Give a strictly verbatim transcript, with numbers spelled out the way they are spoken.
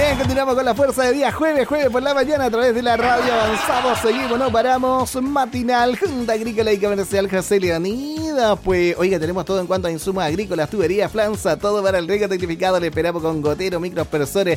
bien, continuamos con la fuerza de día jueves, jueves por la mañana a través de la radio. Avanzamos, seguimos, no paramos. Matinal, Junta Agrícola y Comercial José Leonida. Pues, oiga, tenemos todo en cuanto a insumos agrícolas, tuberías, flanza, todo para el riego tecnificado. Le esperamos con gotero, microaspersores,